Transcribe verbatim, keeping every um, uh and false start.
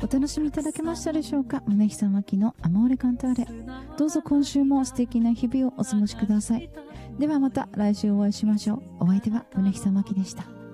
お楽しみいただけましたでしょうか。宗久真希のアモーレカンターレ。どうぞ今週も素敵な日々をお過ごしください。ではまた来週お会いしましょう。お相手は宗久真希でした。